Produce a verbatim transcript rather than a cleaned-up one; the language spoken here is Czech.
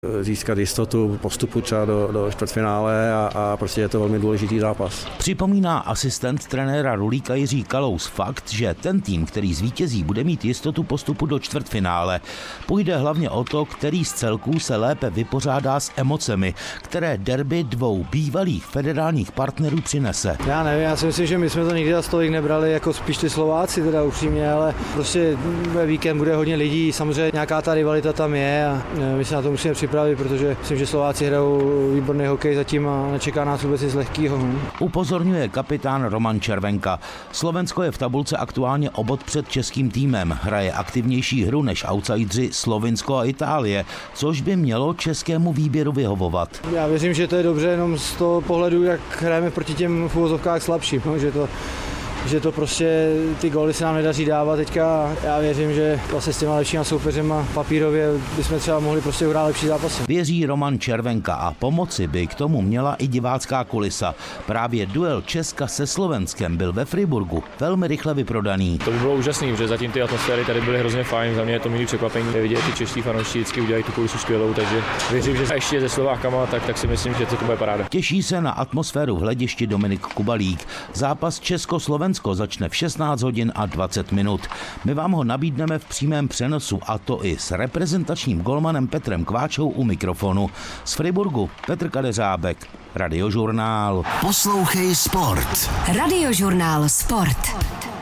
získat jistotu postupu třeba do, do čtvrtfinále a, a prostě je to velmi důležitý zápas. Připomíná asistent trenéra Rulíka Jiří Kalous fakt, že ten tým, který zvítězí, bude mít jistotu postupu do čtvrtfinále. Půjde hlavně o to, který z celků se lépe vypořádá s emocemi, které derby dvou bývalých federálních partnerů přinese. Já nevím, já si myslím, že my jsme to nikdy za stolik nebrali, jako spíš ty Slováci teda upřímně, ale prostě ve víkend bude hodně lidí, samozřejmě nějaká ta rivalita tam je a my se na to musíme připravit, protože myslím, že Slováci hrajou výborný hokej zatím a nečeká nás vůbec nic lehkýho. Ne? Upozorňuje kapitán Roman Červenka. Slovensko je v tabulce aktuálně o bod před českým týmem. Hraje aktivnější hru než outsidři Slovinsko a Itálie, což by mělo českému výběru vyhovovat. Já věřím, že to je dobře jenom z toho pohledu, jak hrajeme proti těm v uvozovkách slabším, no, že to že to prostě ty góly se nám nedaří dávat teďka. Já věřím, že vlastně s těma lepšíma soupeřema papírově bychom třeba mohli prostě uhrát lepší zápasy. Věří Roman Červenka a pomoci by k tomu měla i divácká kulisa. Právě duel Česka se Slovenskem byl ve Friburgu velmi rychle vyprodaný. To by bylo úžasný, protože zatím ty atmosféry tady byly hrozně fajn. Za mě je to milý překvapení, vidět ty čeští fanoušci vždycky udělají tu kulisu skvělou, takže věřím, že ještě se Slovákama, tak, tak si myslím, že to bude paráda. Těší se na atmosféru v hledišti Dominik Kubalík. Zápas Česko-Slovensko začne v šestnáct hodin a dvacet minut. My vám ho nabídneme v přímém přenosu, a to i s reprezentačním golmanem Petrem Kváčou u mikrofonu. Z Friburgu Petr Kadeřábek, Radiožurnál. Poslouchej sport. Radiožurnál Sport.